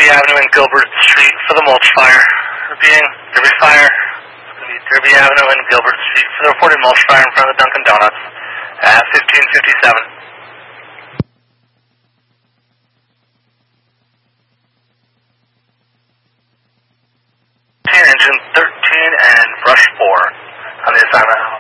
Avenue and Gilbert Street for the mulch fire. Repeating, Derby Fire. It's going to be Derby Avenue and Gilbert Street for the reported mulch fire in front of the Dunkin' Donuts at 1557. Engine 13 and brush 4 on the assignment.